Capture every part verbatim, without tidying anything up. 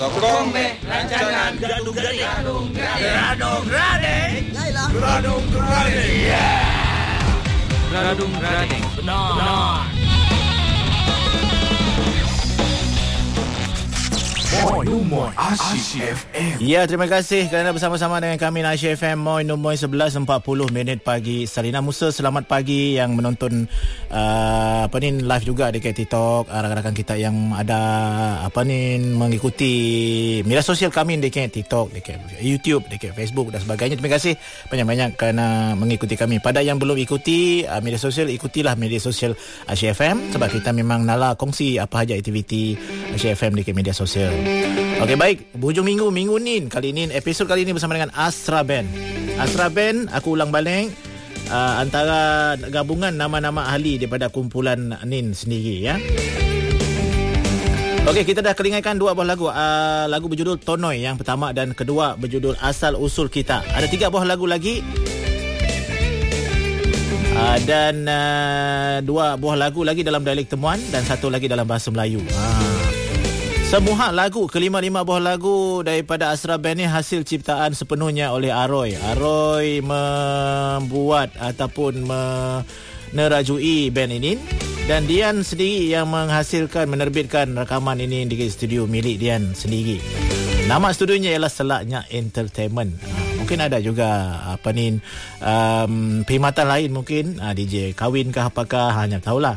Sokong meh rancangan Gadung Gading. Gadung Gading. Gadung Gading. Gadung Gading. Gadung Gading. Benar. Moi Numoy Asyik F M. Ya, terima kasih kerana bersama-sama dengan kami Asyik F M. Moi Numoy sebelas empat puluh minit pagi. Salina Musa, selamat pagi yang menonton uh, apa ni live juga dekat TikTok, uh, rakan-rakan kita yang ada apa ni mengikuti media sosial kami dekat TikTok, dekat YouTube, dekat Facebook dan sebagainya. Terima kasih banyak-banyak kerana mengikuti kami. Pada yang belum ikuti uh, media sosial, ikutilah media sosial Asyik F M sebab kita memang nala kongsi apa saja aktiviti Asyik F M dekat media sosial. Okey, baik, berhujung minggu minggu ni kali ini episod kali ini bersama dengan Astra Band. Astra Band, aku ulang balik, uh, antara gabungan nama-nama ahli daripada kumpulan Nin sendiri ya. Okey, kita dah keringaikan dua buah lagu. Uh, lagu berjudul Tonoy yang pertama dan kedua berjudul Asal Usul Kita. Ada tiga buah lagu lagi. Uh, dan uh, dua buah lagu lagi dalam dialek temuan dan satu lagi dalam bahasa Melayu. Ah. Semua lagu, kelima-lima buah lagu daripada Astra Band ni hasil ciptaan sepenuhnya oleh Aroy. Aroy membuat ataupun menerajui band ini dan Dian sendiri yang menghasilkan, menerbitkan rakaman ini di studio milik Dian sendiri. Nama studionya ialah Selaknya Entertainment. Mungkin ada juga apa ni um, perkhidmatan lain mungkin uh, D J kahwin ke apakah, hanya tahulah.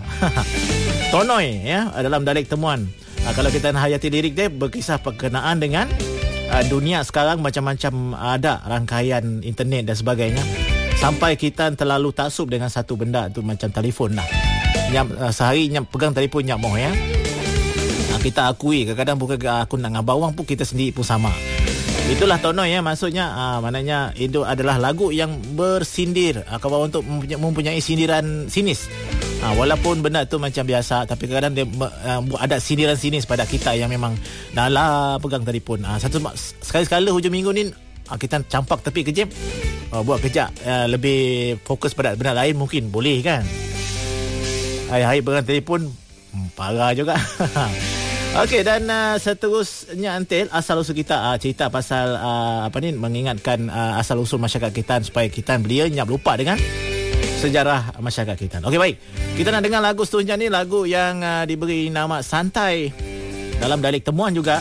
Tonoy ya dalam dialek temuan. Uh, kalau kita nak hayati lirik dia berkisah berkenaan dengan uh, dunia sekarang, macam-macam ada rangkaian internet dan sebagainya, sampai kita terlalu taksub dengan satu benda tu macam telefon lah. Nyap, uh, sehari nyap pegang telefon nyap moh ya. Uh, kita akui kadang-kadang bukan aku nak ngabawang pun kita sendiri pun sama. Itulah Tonoy ya, maksudnya uh, maknanya itu adalah lagu yang bersindir, uh, kalau untuk mempunyai, mempunyai sindiran sinis. Ha, walaupun benda tu macam biasa, tapi kadang-kadang dia uh, ada sindiran sinis pada kita yang memang nalah pegang telefon. Ha, satu sekali-sekala hujung minggu ni uh, kita campak tepi kejap, uh, buat kejap uh, lebih fokus pada benda lain mungkin boleh kan. Hari-hari pegang telefon hmm, parah juga. Okey, dan uh, seterusnya Antil Asal Usul Kita, uh, cerita pasal uh, apa ni mengingatkan uh, asal usul masyarakat kita supaya kita belia nyap lupa dengan sejarah masyarakat kita. Okey, baik. Kita nak dengar lagu seterusnya ni, lagu yang uh, diberi nama Santai. Dalam dialek temuan juga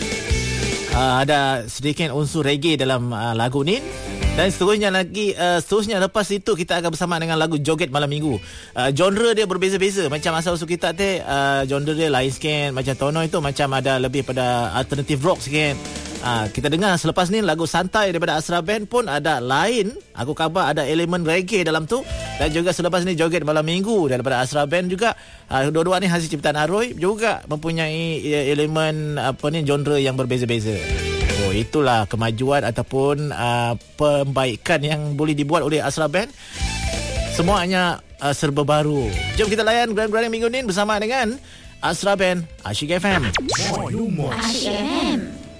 uh, ada sedikit unsur reggae dalam uh, lagu ni. Dan seterusnya lagi uh, seterusnya lepas itu kita akan bersama dengan lagu Joget Malam Minggu. Uh, genre dia berbeza-beza. Macam Asal Usul Kita tu uh, genre dia lain sikit. Macam Tonoy itu macam ada lebih pada alternative rock sikit. Uh, kita dengar selepas ni lagu Santai daripada Astra Band pun ada lain. Aku khabar ada elemen reggae dalam tu. Dan juga selepas ni Joget Malam Minggu daripada Astra Band juga. Uh, dua-dua ni hasil ciptaan Aroy juga mempunyai elemen apa ni genre yang berbeza-beza. Oh, itulah kemajuan ataupun uh, pembaikan yang boleh dibuat oleh Astra Band. Semuanya uh, serba baru. Jom kita layan Grand-Grand minggu ni bersama dengan Astra Band Asyik F M. Moi Numoy Asyik F M.